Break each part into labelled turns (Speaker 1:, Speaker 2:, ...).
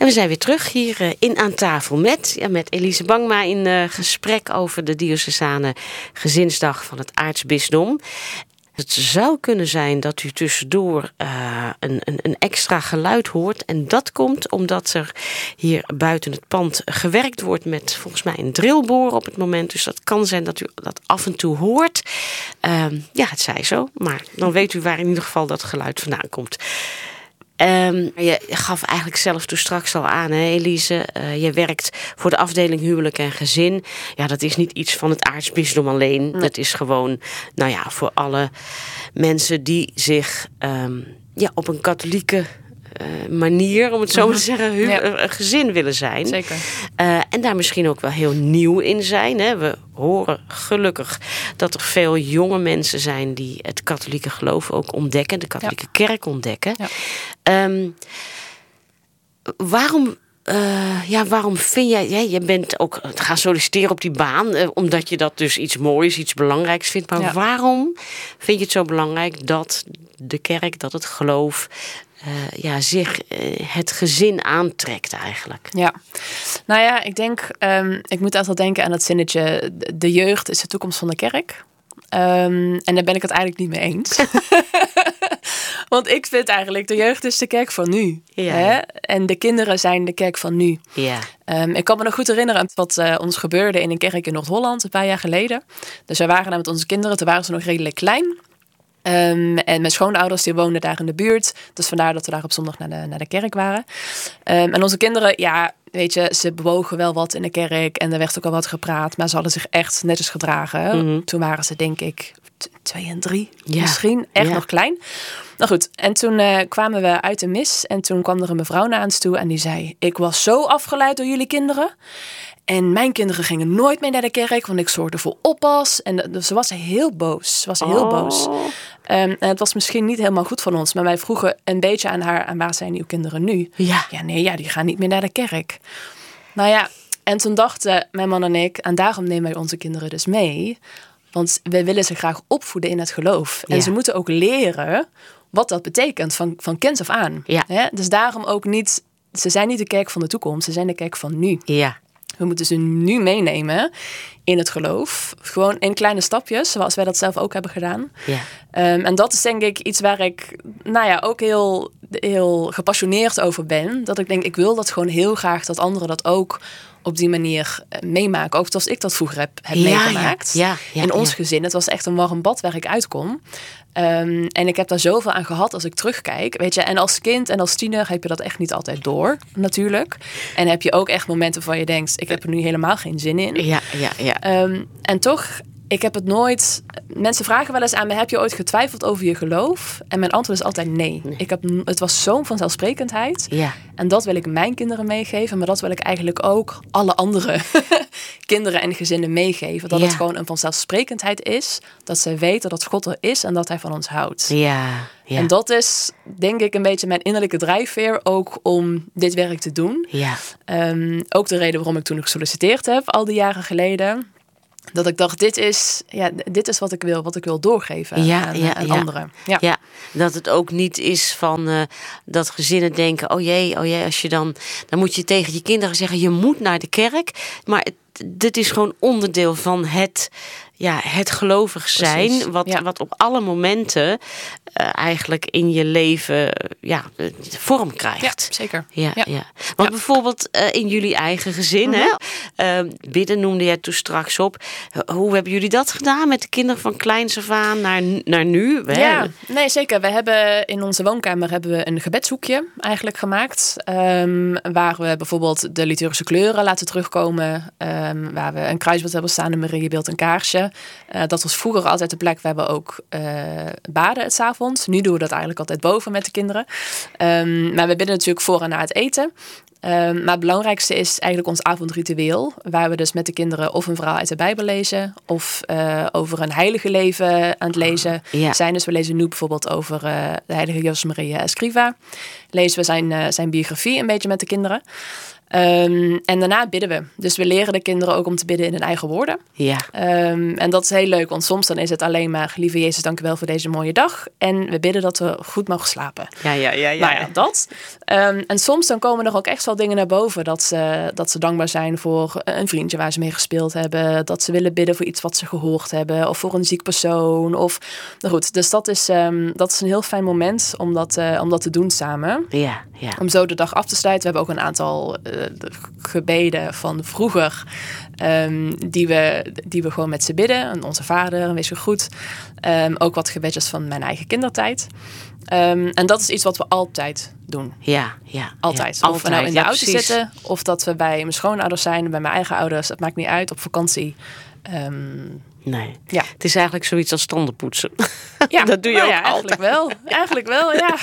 Speaker 1: En we zijn weer terug hier in Aan Tafel met Elise Bangma in gesprek over de diocesane gezinsdag van het aartsbisdom. Het zou kunnen zijn dat u tussendoor een extra geluid hoort. En dat komt omdat er hier buiten het pand gewerkt wordt met volgens mij een drillboor op het moment. Dus dat kan zijn dat u dat af en toe hoort. Het zij zo, maar dan weet u waar in ieder geval dat geluid vandaan komt. Je gaf eigenlijk zelf toen straks al aan, hè, Elise. Je werkt voor de afdeling huwelijk en gezin. Ja, dat is niet iets van het aartsbisdom alleen. Nee. Dat is gewoon, voor alle mensen die zich op een katholieke manier, om het zo maar te zeggen, gezin willen zijn.
Speaker 2: Zeker.
Speaker 1: En daar misschien ook wel heel nieuw in zijn. Hè. We horen gelukkig dat er veel jonge mensen zijn die het katholieke geloof ook ontdekken, de katholieke kerk ontdekken. Ja. Waarom vind jij, je bent ook gaan solliciteren op die baan, omdat je dat dus iets moois, iets belangrijks vindt. Maar waarom vind je het zo belangrijk dat de kerk, dat het geloof zich het gezin aantrekt eigenlijk?
Speaker 2: Ja, ik denk, ik moet altijd denken aan dat zinnetje, de jeugd is de toekomst van de kerk. En daar ben ik het eigenlijk niet mee eens. Want ik vind eigenlijk, de jeugd is de kerk van nu. Ja. Hè? En de kinderen zijn de kerk van nu. Ja. Ik kan me nog goed herinneren wat ons gebeurde in een kerk in Noord-Holland een paar jaar geleden. Dus wij waren daar met onze kinderen, toen waren ze nog redelijk klein. En mijn schoonouders die woonden daar in de buurt. Dus vandaar dat we daar op zondag naar de kerk waren. En onze kinderen, ze bewogen wel wat in de kerk. En er werd ook al wat gepraat. Maar ze hadden zich echt netjes gedragen. Mm-hmm. Toen waren ze denk ik 2 en 3 misschien. Echt nog klein. Nou goed, en toen kwamen we uit de mis. En toen kwam er een mevrouw naar ons toe. En die zei, ik was zo afgeleid door jullie kinderen. En mijn kinderen gingen nooit mee naar de kerk, want ik zorgde voor oppas. En dus ze was heel boos. En het was misschien niet helemaal goed van ons. Maar wij vroegen een beetje aan haar, en waar zijn uw kinderen nu? Die gaan niet meer naar de kerk. En toen dachten mijn man en ik, en daarom nemen wij onze kinderen dus mee. Want we willen ze graag opvoeden in het geloof. En ze moeten ook leren wat dat betekent van kinds af aan. Ja. Dus daarom ook niet, ze zijn niet de kerk van de toekomst, ze zijn de kerk van nu. Ja. We moeten ze nu meenemen in het geloof. Gewoon in kleine stapjes, zoals wij dat zelf ook hebben gedaan. Ja. En dat is denk ik iets waar ik ook heel, heel gepassioneerd over ben. Dat ik denk, ik wil dat gewoon heel graag dat anderen dat ook op die manier meemaken. Ook zoals ik dat vroeger heb meegemaakt. In ons gezin. Het was echt een warm bad waar ik uitkom. En ik heb daar zoveel aan gehad als ik terugkijk. Weet je, en als kind en als tiener heb je dat echt niet altijd door, natuurlijk. En heb je ook echt momenten waarvan je denkt, ik heb er nu helemaal geen zin in. En toch, ik heb het nooit. Mensen vragen wel eens aan me, heb je ooit getwijfeld over je geloof? En mijn antwoord is altijd nee. Het was zo'n vanzelfsprekendheid. Ja. En dat wil ik mijn kinderen meegeven. Maar dat wil ik eigenlijk ook alle andere kinderen en gezinnen meegeven. Dat het gewoon een vanzelfsprekendheid is. Dat zij weten dat God er is en dat hij van ons houdt. Ja. En dat is, denk ik, een beetje mijn innerlijke drijfveer ook om dit werk te doen. Ja. Ook de reden waarom ik toen gesolliciteerd heb, al die jaren geleden. Dat ik dacht, dit is wat ik wil doorgeven aan anderen.
Speaker 1: Ja, dat het ook niet is van dat gezinnen denken, oh jee, als je dan moet je tegen je kinderen zeggen, je moet naar de kerk. Maar dit is gewoon onderdeel van het gelovig zijn, wat op alle momenten eigenlijk in je leven vorm krijgt.
Speaker 2: Ja, zeker.
Speaker 1: Ja. Want bijvoorbeeld in jullie eigen gezin, bidden noemde jij toen straks op. Hoe hebben jullie dat gedaan met de kinderen van kleins af aan naar nu?
Speaker 2: Ja, nee, zeker. We hebben in onze woonkamer een gebedshoekje eigenlijk gemaakt. Waar we bijvoorbeeld de liturgische kleuren laten terugkomen. Waar we een kruisbeeld hebben staan, een Mariebeeld, een kaarsje. Dat was vroeger altijd de plek waar we ook baden het 's avonds. Nu doen we dat eigenlijk altijd boven met de kinderen. Maar we bidden natuurlijk voor en na het eten. Maar het belangrijkste is eigenlijk ons avondritueel. Waar we dus met de kinderen of een verhaal uit de Bijbel lezen. Of over een heilige leven aan het lezen zijn. Dus we lezen nu bijvoorbeeld over de heilige José Maria Escriva. Lezen we zijn biografie een beetje met de kinderen. En daarna bidden we. Dus we leren de kinderen ook om te bidden in hun eigen woorden.
Speaker 1: Ja.
Speaker 2: En dat is heel leuk, want soms dan is het alleen maar... lieve Jezus, dank u wel voor deze mooie dag. En we bidden dat we goed mogen slapen.
Speaker 1: Ja.
Speaker 2: Nou ja, dat. En soms dan komen er ook echt wel dingen naar boven. Dat ze dankbaar zijn voor een vriendje waar ze mee gespeeld hebben. Dat ze willen bidden voor iets wat ze gehoord hebben. Of voor een ziek persoon. Nou goed, dus dat is een heel fijn moment om dat te doen samen.
Speaker 1: Ja.
Speaker 2: Om zo de dag af te sluiten. We hebben ook een aantal gebeden van vroeger. Die we gewoon met ze bidden. En onze vader, en wees je goed. Ook wat gebedjes van mijn eigen kindertijd. En dat is iets wat we altijd doen.
Speaker 1: Ja.
Speaker 2: Altijd.
Speaker 1: Ja,
Speaker 2: of we nou in de auto
Speaker 1: precies.
Speaker 2: zitten. Of dat we bij mijn schoonouders zijn. Bij mijn eigen ouders. Het maakt niet uit. Op vakantie.
Speaker 1: Nee.
Speaker 2: Ja.
Speaker 1: Het is eigenlijk zoiets als tandenpoetsen.
Speaker 2: Ja,
Speaker 1: Dat doe je ook
Speaker 2: eigenlijk wel. Eigenlijk wel, ja.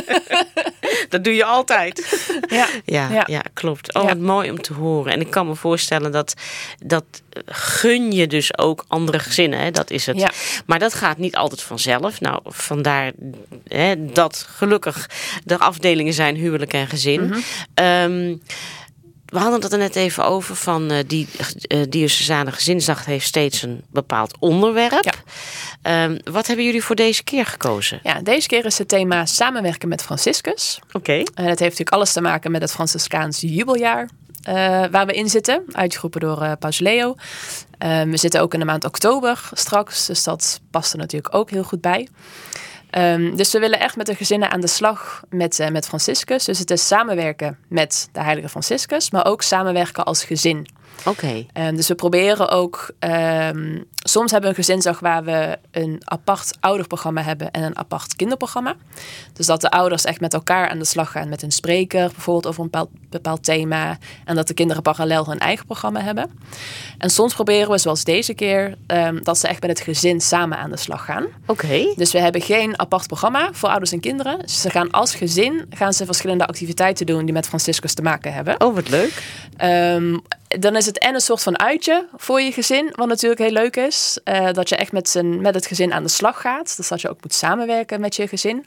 Speaker 1: Dat doe je altijd. Ja, klopt.
Speaker 2: Ja.
Speaker 1: Wat mooi om te horen. En ik kan me voorstellen dat gun je dus ook andere gezinnen. Hè? Dat is het.
Speaker 2: Ja.
Speaker 1: Maar dat gaat niet altijd vanzelf. Nou, vandaar dat gelukkig er afdelingen zijn huwelijk en gezin.
Speaker 2: Mm-hmm.
Speaker 1: We hadden het er net even over van die diocesane gezinsdag heeft steeds een bepaald onderwerp. Ja. Wat hebben jullie voor deze keer gekozen?
Speaker 2: Ja, deze keer is het thema samenwerken met Franciscus.
Speaker 1: Oké.
Speaker 2: Dat heeft natuurlijk alles te maken met het Franciscaans jubeljaar. Waar we in zitten, uitgeroepen door Paus Leo. We zitten ook in de maand oktober straks, dus dat past er natuurlijk ook heel goed bij. Dus we willen echt met de gezinnen aan de slag met Franciscus. Dus het is samenwerken met de heilige Franciscus, maar ook samenwerken als gezin.
Speaker 1: Oké.
Speaker 2: Dus we proberen ook... soms hebben we een gezinsdag waar we een apart ouderprogramma hebben en een apart kinderprogramma. Dus dat de ouders echt met elkaar aan de slag gaan met een spreker, bijvoorbeeld over een bepaald thema. En dat de kinderen parallel hun eigen programma hebben. En soms proberen we, zoals deze keer, dat ze echt met het gezin samen aan de slag gaan.
Speaker 1: Oké.
Speaker 2: Dus we hebben geen apart programma voor ouders en kinderen. Ze gaan als gezin verschillende activiteiten doen die met Franciscus te maken hebben.
Speaker 1: Oh, wat leuk.
Speaker 2: Dan is het en een soort van uitje voor je gezin, wat natuurlijk heel leuk is. Dat je echt met het gezin aan de slag gaat. Dus dat je ook moet samenwerken met je gezin.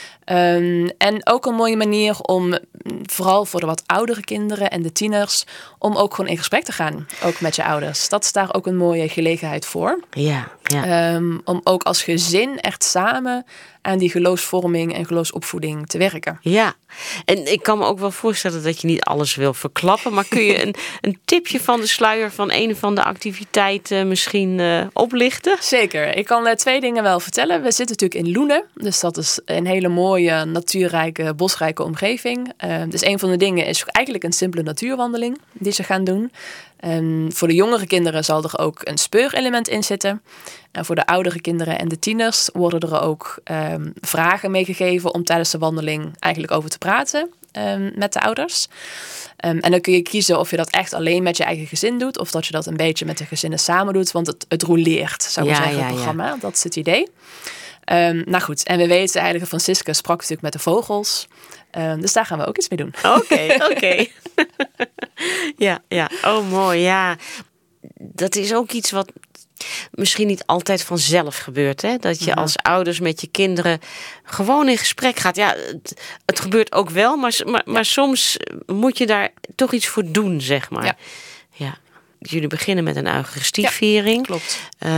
Speaker 2: En ook een mooie manier om, vooral voor de wat oudere kinderen en de tieners, om ook gewoon in gesprek te gaan, ook met je ouders. Dat is daar ook een mooie gelegenheid voor.
Speaker 1: Ja.
Speaker 2: Om ook als gezin echt samen aan die geloofsvorming en geloofsopvoeding te werken.
Speaker 1: Ja, en ik kan me ook wel voorstellen dat je niet alles wil verklappen, maar kun je een tipje van de sluier van een van de activiteiten misschien oplichten?
Speaker 2: Zeker. Ik kan 2 dingen wel vertellen. We zitten natuurlijk in Loenen, dus dat is een hele mooie, natuurrijke, bosrijke omgeving. Dus een van de dingen is eigenlijk een simpele natuurwandeling die ze gaan doen. Voor de jongere kinderen zal er ook een speurelement in zitten. En voor de oudere kinderen en de tieners worden er ook vragen meegegeven om tijdens de wandeling eigenlijk over te praten met de ouders. En dan kun je kiezen of je dat echt alleen met je eigen gezin doet, of dat je dat een beetje met de gezinnen samen doet, want het roleert, zou ik zeggen, het programma. Ja. Dat is het idee. Nou goed, en we weten, de heilige Franciscus sprak natuurlijk met de vogels. Dus daar gaan we ook iets mee doen.
Speaker 1: Oké. Ja. Oh, mooi. Ja, dat is ook iets wat misschien niet altijd vanzelf gebeurt. Hè? Dat je als ouders met je kinderen gewoon in gesprek gaat. Ja, het gebeurt ook wel, maar soms moet je daar toch iets voor doen, zeg maar. Ja. Jullie beginnen met een Eucharistieviering.
Speaker 2: Ja,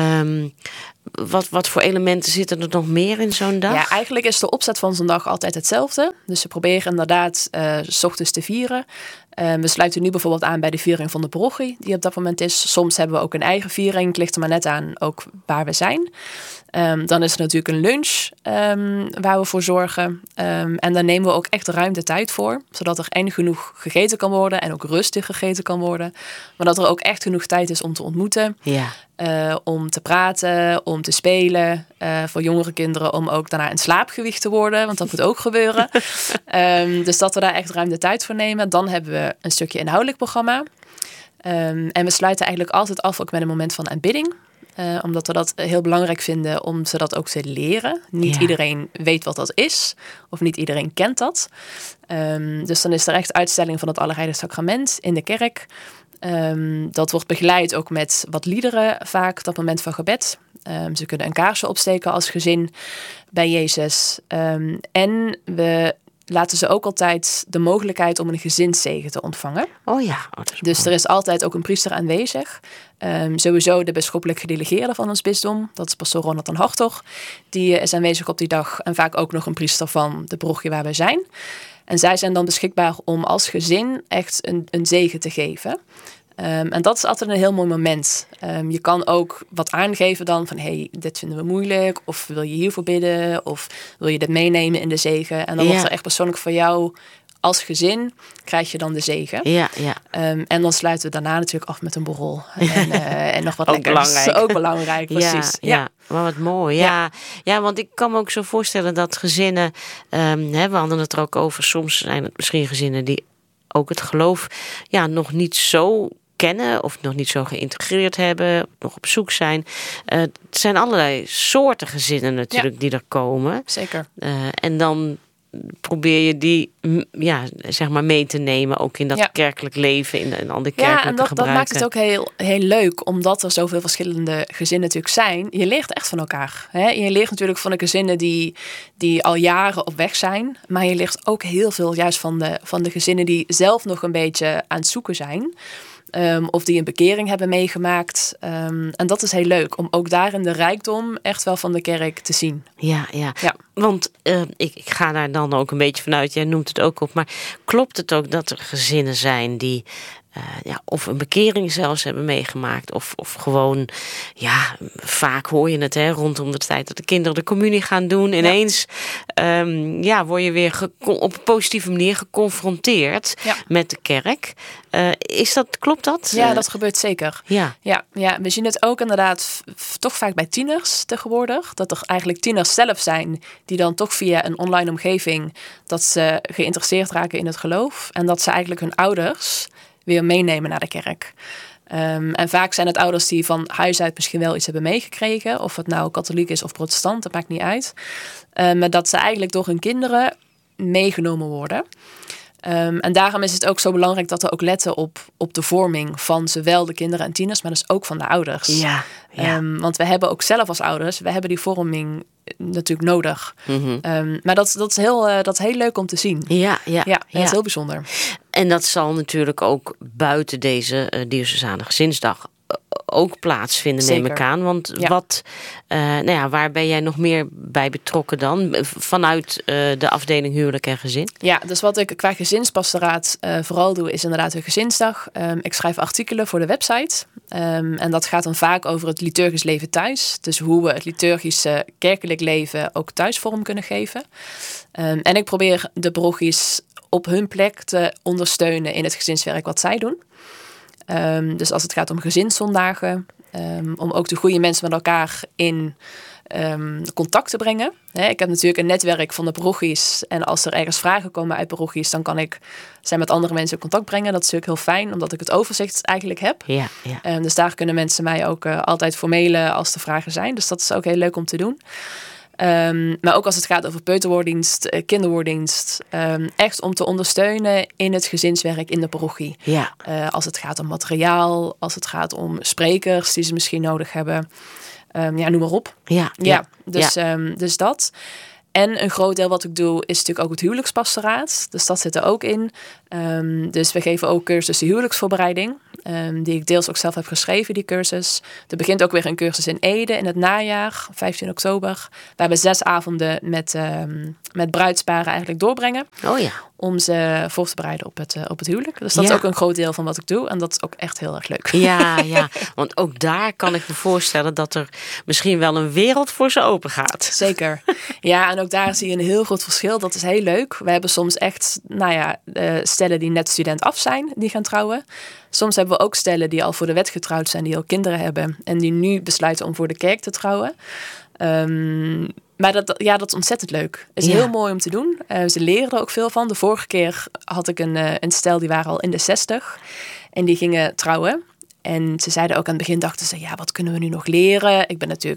Speaker 2: klopt.
Speaker 1: Wat voor elementen zitten er nog meer in zo'n dag?
Speaker 2: Ja, eigenlijk is de opzet van zo'n dag altijd hetzelfde. Dus we proberen inderdaad 's ochtends te vieren. We sluiten nu bijvoorbeeld aan bij de viering van de parochie, die op dat moment is. Soms hebben we ook een eigen viering. Het ligt er maar net aan ook waar we zijn. Dan is er natuurlijk een lunch waar we voor zorgen. En daar nemen we ook echt ruimte tijd voor. Zodat er en genoeg gegeten kan worden en ook rustig gegeten kan worden. Maar dat er ook echt genoeg tijd is om te ontmoeten.
Speaker 1: Ja.
Speaker 2: Om te praten, om te spelen. Voor jongere kinderen om ook daarna in slaap gewiegd te worden. Want dat moet ook gebeuren. Dus dat we daar echt ruim de tijd voor nemen. Dan hebben we een stukje inhoudelijk programma. En we sluiten eigenlijk altijd af ook met een moment van aanbidding. Omdat we dat heel belangrijk vinden om ze dat ook te leren. Niet iedereen weet wat dat is. Of niet iedereen kent dat. Dus dan is er echt uitstelling van het Allerheiligste Sacrament in de kerk. Dat wordt begeleid ook met wat liederen vaak, dat moment van gebed. Ze kunnen een kaarsje opsteken als gezin bij Jezus. En we laten ze ook altijd de mogelijkheid om een gezinszegen te ontvangen.
Speaker 1: Oh ja. Dat is
Speaker 2: Dus
Speaker 1: mooi.
Speaker 2: er is altijd ook een priester aanwezig. Sowieso de bisschoppelijk gedelegeerde van ons bisdom. Dat is pastoor Ronald Hartog. Die is aanwezig op die dag. En vaak ook nog een priester van de parochie waar we zijn. En zij zijn dan beschikbaar om als gezin echt een zegen te geven. En dat is altijd een heel mooi moment. Je kan ook wat aangeven dan van... hey, dit vinden we moeilijk. Of wil je hiervoor bidden? Of wil je dit meenemen in de zegen? En dan wordt er echt persoonlijk voor jou... als gezin krijg je dan de zegen.
Speaker 1: Ja.
Speaker 2: En dan sluiten we daarna natuurlijk af met een borrel. En nog wat
Speaker 1: Ook
Speaker 2: lekkers.
Speaker 1: belangrijk.
Speaker 2: Ook belangrijk, precies.
Speaker 1: Ja. Maar wat mooi. Ja, want ik kan me ook zo voorstellen dat gezinnen... we hadden het er ook over. Soms zijn het misschien gezinnen die ook het geloof... nog niet zo kennen of nog niet zo geïntegreerd hebben, nog op zoek zijn. Het zijn allerlei soorten gezinnen natuurlijk die er komen.
Speaker 2: Zeker.
Speaker 1: En dan probeer je die zeg maar mee te nemen, ook in dat kerkelijk leven, in al die kerkelijke gebruiken.
Speaker 2: Dat maakt het ook heel, heel leuk, omdat er zoveel verschillende gezinnen natuurlijk zijn. Je leert echt van elkaar. Hè? Je leert natuurlijk van de gezinnen die al jaren op weg zijn, maar je leert ook heel veel juist van de gezinnen die zelf nog een beetje aan het zoeken zijn. Of die een bekering hebben meegemaakt. En dat is heel leuk, om ook daarin de rijkdom echt wel van de kerk te zien.
Speaker 1: Ja. Want ik ga daar dan ook een beetje vanuit, jij noemt het ook op, maar klopt het ook dat er gezinnen zijn die of een bekering zelfs hebben meegemaakt, of gewoon, vaak hoor je het rondom de tijd dat de kinderen de communie gaan doen, ineens word je weer op een positieve manier geconfronteerd met de kerk. Klopt dat?
Speaker 2: Ja, dat gebeurt zeker.
Speaker 1: Ja,
Speaker 2: we zien het ook inderdaad toch vaak bij tieners tegenwoordig. Dat er eigenlijk tieners zelf zijn die dan toch via een online omgeving dat ze geïnteresseerd raken in het geloof. En dat ze eigenlijk hun ouders weer meenemen naar de kerk. En vaak zijn het ouders die van huis uit misschien wel iets hebben meegekregen. Of het nou katholiek is of protestant, dat maakt niet uit. Maar dat ze eigenlijk door hun kinderen meegenomen worden. En daarom is het ook zo belangrijk dat we ook letten op de vorming van zowel de kinderen en tieners, maar dus ook van de ouders.
Speaker 1: Ja.
Speaker 2: Want we hebben ook zelf als ouders, we hebben die vorming natuurlijk nodig. Mm-hmm. Maar dat is heel leuk om te zien.
Speaker 1: Ja.
Speaker 2: Dat is heel bijzonder.
Speaker 1: En dat zal natuurlijk ook buiten deze diocesane gezinsdag ook plaatsvinden, neem ik aan. Want waar ben jij nog meer bij betrokken dan? Vanuit de afdeling huwelijk en gezin? Ja,
Speaker 2: dus wat ik qua gezinspastoraat vooral doe, is inderdaad een gezinsdag. Ik schrijf artikelen voor de website. En dat gaat dan vaak over het liturgisch leven thuis. Dus hoe we het liturgische kerkelijk leven ook thuis vorm kunnen geven. En ik probeer de parochies op hun plek te ondersteunen in het gezinswerk wat zij doen. Dus als het gaat om gezinszondagen, om ook de goede mensen met elkaar in contact te brengen. Ik heb natuurlijk een netwerk van de parochies. En als er ergens vragen komen uit parochies, dan kan ik zij met andere mensen in contact brengen. Dat is natuurlijk heel fijn, omdat ik het overzicht eigenlijk heb.
Speaker 1: Ja.
Speaker 2: Dus daar kunnen mensen mij ook altijd voor mailen als er vragen zijn. Dus dat is ook heel leuk om te doen. Maar ook als het gaat over peuterwoorddienst, kinderwoorddienst. Echt om te ondersteunen in het gezinswerk in de parochie.
Speaker 1: Ja.
Speaker 2: Als het gaat om materiaal, als het gaat om sprekers die ze misschien nodig hebben. Noem maar op. Dus dat. En een groot deel wat ik doe is natuurlijk ook het huwelijkspastoraat. Dus dat zit er ook in. Dus we geven ook cursussen huwelijksvoorbereiding. Die ik deels ook zelf heb geschreven, die cursus. Er begint ook weer een cursus in Ede in het najaar, 15 oktober. Waar we 6 avonden met bruidsparen eigenlijk doorbrengen.
Speaker 1: Oh ja.
Speaker 2: Om ze voor te bereiden op het huwelijk. Dus dat is ook een groot deel van wat ik doe. En dat is ook echt heel erg leuk.
Speaker 1: Ja. Want ook daar kan ik me voorstellen dat er misschien wel een wereld voor ze open gaat.
Speaker 2: Zeker. Ja, en ook daar zie je een heel groot verschil. Dat is heel leuk. We hebben soms echt, stellen die net student af zijn, die gaan trouwen. Soms hebben we ook stellen die al voor de wet getrouwd zijn, die al kinderen hebben. En die nu besluiten om voor de kerk te trouwen. Maar dat is ontzettend leuk. Het is heel mooi om te doen. Ze leren er ook veel van. De vorige keer had ik een stel, die waren al in de 60. En die gingen trouwen. En ze zeiden ook aan het begin, dachten ze, wat kunnen we nu nog leren? Ik ben natuurlijk